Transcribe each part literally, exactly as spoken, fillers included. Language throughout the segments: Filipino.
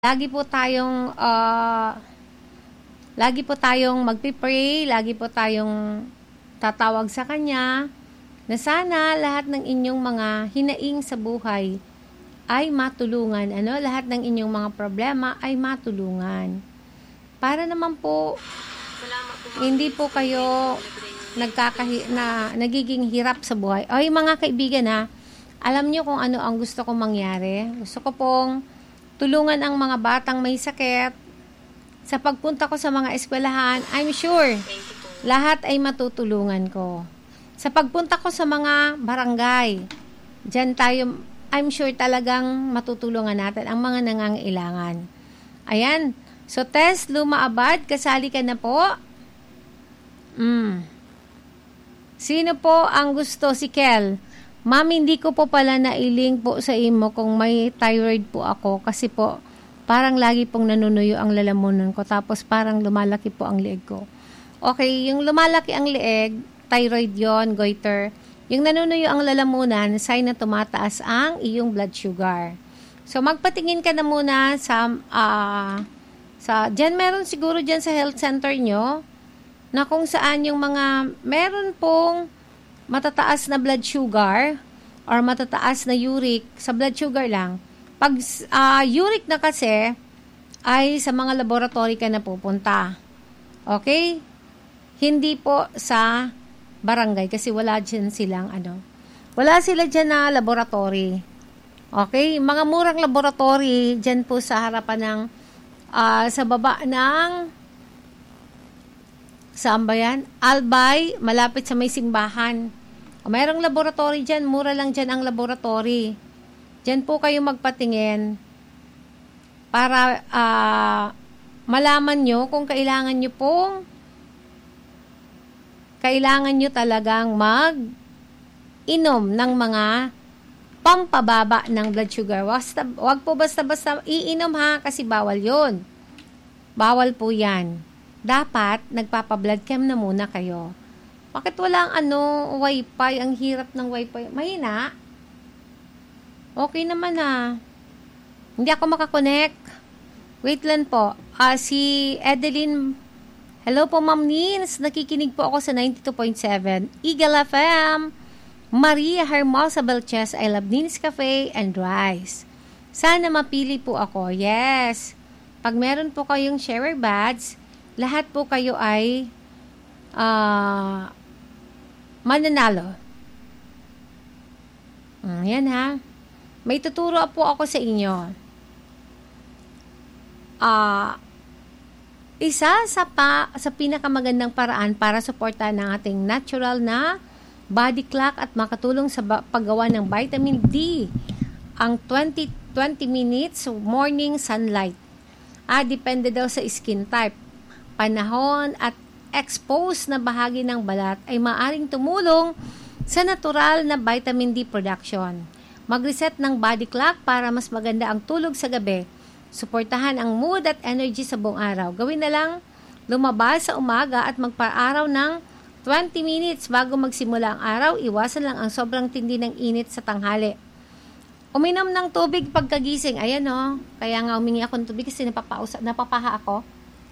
Lagi po tayong ah, lagi po tayong magpi-pray, lagi po tayong tatawag sa Kanya na sana lahat ng inyong mga hinaing sa buhay ay matulungan. Ano? Lahat ng inyong mga problema ay matulungan. Para naman po, hindi po kayo nagkakahi na nagiging hirap sa buhay. Ay mga kaibigan ha, alam niyo kung ano ang gusto kong mangyari. Gusto ko pong tulungan ang mga batang may sakit. Sa pagpunta ko sa mga eskwelahan, I'm sure lahat ay matutulungan ko. Sa pagpunta ko sa mga barangay, dyan tayo, I'm sure talagang matutulungan natin ang mga nangangailangan. Ayan. So, Tess Lumaabad, kasali ka na po. Mm. Sino po ang gusto? Si Kel. Ma'am, hindi ko po pala nailing po sa imo kung may thyroid po ako kasi po parang lagi pong nanunuyo ang lalamunan ko tapos parang lumalaki po ang leeg ko. Okay, yung lumalaki ang leeg, thyroid yon, goiter. Yung nanunuyo ang lalamunan, sign na tumataas ang iyong blood sugar. So magpatingin ka na muna sa, uh, sa dyan meron siguro dyan sa health center nyo na kung saan yung mga meron pong matataas na blood sugar or matataas na uric, sa blood sugar lang. Pag uh, uric na kasi, ay sa mga laboratory ka na pupunta. Okay? Hindi po sa barangay kasi wala dyan silang ano. Wala sila dyan na laboratory. Okay? Mga murang laboratory dyan po sa harapan ng uh, sa baba ng saan ba yan? Albay, malapit sa may simbahan. O, mayroong laboratory dyan, mura lang dyan ang laboratory. Dyan po kayo magpatingin para uh, malaman nyo kung kailangan nyo pong kailangan nyo talagang mag inom ng mga pampababa ng blood sugar. Basta, wag po basta-basta iinom ha, kasi bawal yon. Bawal po yan. Dapat nagpapa-blood chem na muna kayo. Bakit walang ano, wifi? Ang hirap ng wifi. Mahina. Okay naman ha. Hindi ako makakonect. Wait lang po. Uh, si Edeline. Hello po, Ma'am Nins. Nakikinig po ako sa ninety-two point seven. Eagle F M. Maria Hermosa Belches. I love Nins Cafe and Rice. Sana mapili po ako. Yes. Pag meron po kayong sharer badge, lahat po kayo ay ah... Uh, mananalo. Mm, yan ha. May tuturo po ako sa inyo. Ah, uh, isa sa pa, sa pinakamagandang paraan para suportahan ang ating natural na body clock at makatulong sa ba- paggawa ng vitamin D, ang twenty to twenty minutes morning sunlight. Ah, depende daw sa skin type, panahon at exposed na bahagi ng balat ay maaring tumulong sa natural na vitamin D production. Mag-reset ng body clock para mas maganda ang tulog sa gabi. Suportahan ang mood at energy sa buong araw. Gawin na lang lumabas sa umaga at magpa-araw ng twenty minutes bago magsimula ang araw. Iwasan lang ang sobrang tindi ng init sa tanghali. Uminom ng tubig pagkagising. Ayan o. Kaya nga umingi ako ng tubig kasi napapausa, napapaha ako.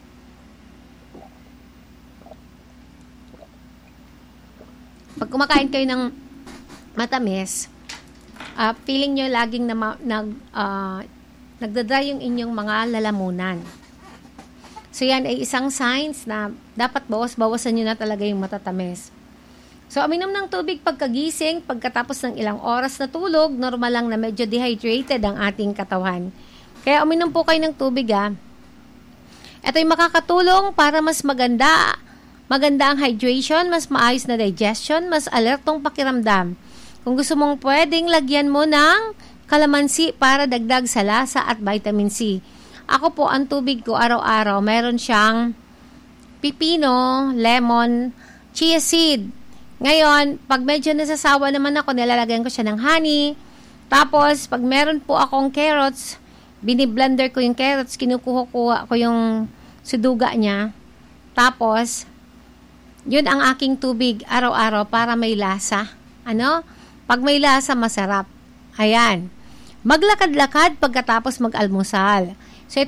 Pag kumakain kayo ng matamis, uh, feeling nyo laging na, nag, uh, nagdadry yung inyong mga lalamunan. So yan ay isang signs na dapat bawas-bawasan nyo na talaga yung matatamis. So uminom ng tubig pagkagising, pagkatapos ng ilang oras na tulog, normal lang na medyo dehydrated ang ating katawan. Kaya uminom po kayo ng tubig ha. Ito'y makakatulong para mas maganda Maganda ang hydration, mas maayos na digestion, mas alertong pakiramdam. Kung gusto mong pwedeng lagyan mo ng kalamansi para dagdag sa lasa at vitamin C. Ako po, ang tubig ko araw-araw, meron siyang pipino, lemon, chia seed. Ngayon, pag medyo nasasawa naman ako, nilalagyan ko siya ng honey. Tapos, pag meron po akong carrots, biniblender ko yung carrots, kinukuha ko yung suduga niya. Tapos, yun ang aking tubig araw-araw para may lasa. Ano? Pag may lasa, masarap. Ayan. Maglakad-lakad pagkatapos mag-almusal.